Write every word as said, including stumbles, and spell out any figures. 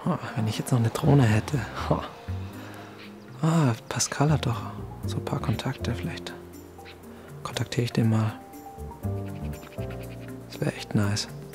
Oh, wenn ich jetzt noch eine Drohne hätte. Oh. Ah, Pascal hat doch so ein paar Kontakte. Vielleicht kontaktiere ich den mal. Das wäre echt nice.